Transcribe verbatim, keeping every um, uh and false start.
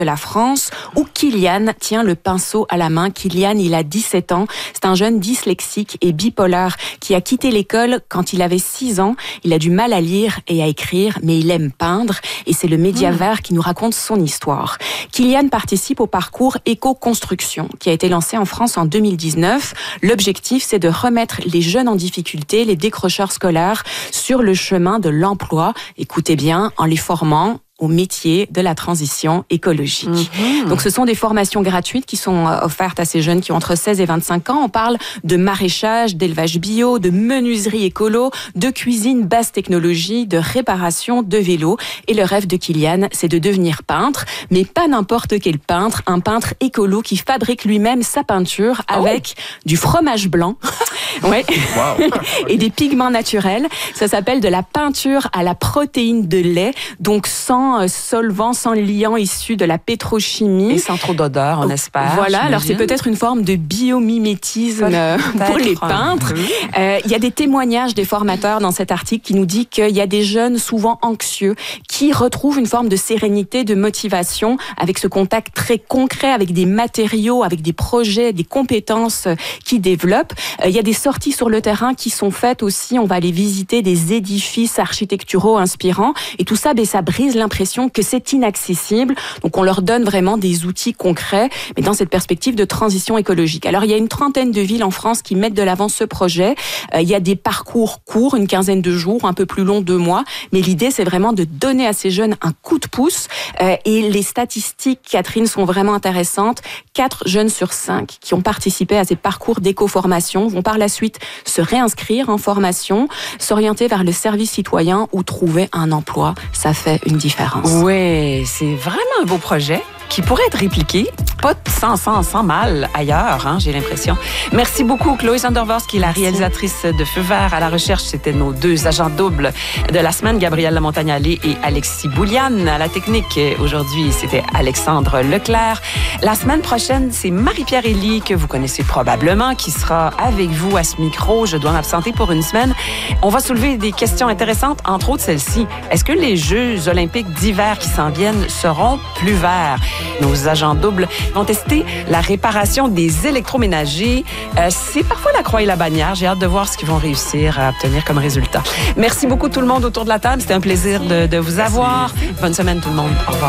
de la France, où Kylian tient le pinceau à la main. Kylian, il a dix-sept ans. C'est un jeune dyslexique et bipolaire qui a quitté l'école quand il avait six ans. Il a du mal à lire et à écrire, mais il aime peindre. Et c'est le Média Vert qui nous raconte son histoire. Kylian participe au parcours Éco-Construction, qui a été lancé en France en deux mille dix-neuf. L'objectif, c'est de remettre les jeunes en difficulté, les décrocheurs scolaires, sur le chemin de l'emploi. Écoutez bien, en les formant au métier de la transition écologique. Mmh. Donc, ce sont des formations gratuites qui sont offertes à ces jeunes qui ont entre seize et vingt-cinq ans. On parle de maraîchage, d'élevage bio, de menuiserie écolo, de cuisine basse technologie, de réparation de vélo. Et le rêve de Kylian, c'est de devenir peintre, mais pas n'importe quel peintre, un peintre écolo qui fabrique lui-même sa peinture avec oh. du fromage blanc. Ouais. Wow. Et des pigments naturels. Ça s'appelle de la peinture à la protéine de lait, donc sans solvant, sans liant issu de la pétrochimie. Et sans trop d'odeur, on espère. Voilà, j'imagine. alors c'est peut-être une forme de biomimétisme peut-être. pour les peintres. Il oui. euh, y a des témoignages des formateurs dans cet article qui nous dit qu'il y a des jeunes souvent anxieux qui retrouvent une forme de sérénité, de motivation avec ce contact très concret avec des matériaux, avec des projets, des compétences qu'ils développent. Il euh, y a des sorties sur le terrain qui sont faites aussi. On va aller visiter des édifices architecturaux inspirants et tout ça, ben, ça brise l'impression que c'est inaccessible. Donc, on leur donne vraiment des outils concrets, mais dans cette perspective de transition écologique. Alors, il y a une trentaine de villes en France qui mettent de l'avant ce projet. Euh, il y a des parcours courts, une quinzaine de jours, un peu plus long, deux mois. Mais l'idée, c'est vraiment de donner à ces jeunes un coup de pouce. Euh, et les statistiques, Catherine, sont vraiment intéressantes. Quatre jeunes sur cinq qui ont participé à ces parcours d'éco-formation vont par la suite se réinscrire en formation, s'orienter vers le service citoyen ou trouver un emploi. Ça fait une différence. Oui, c'est vraiment un beau projet qui pourrait être répliqué, pas sans, sans, sans mal ailleurs, hein, j'ai l'impression. Merci beaucoup, Chloé Zandervors, qui est la Merci. réalisatrice de Feu Vert. À la recherche, c'était nos deux agents doubles de la semaine, Gabrielle Lamontagne-Allé et Alexis Bouliane. À la technique, aujourd'hui, c'était Alexandre Leclerc. La semaine prochaine, c'est Marie-Pierre Elie, que vous connaissez probablement, qui sera avec vous à ce micro. Je dois m'absenter pour une semaine. On va soulever des questions intéressantes, entre autres celle-ci. Est-ce que les Jeux olympiques d'hiver qui s'en viennent seront plus verts? Nos agents doubles vont tester la réparation des électroménagers. Euh, c'est parfois la croix et la bannière. J'ai hâte de voir ce qu'ils vont réussir à obtenir comme résultat. Merci beaucoup tout le monde autour de la table. C'était un plaisir de, de vous avoir. Bonne semaine tout le monde. Au revoir.